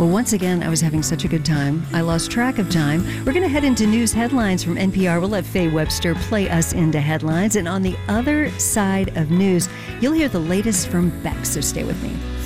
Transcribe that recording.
Well, once again, I was having such a good time. I lost track of time. We're going to head into news headlines from NPR. We'll let Faye Webster play us into headlines. And on the other side of news, you'll hear the latest from Beck, so stay with me.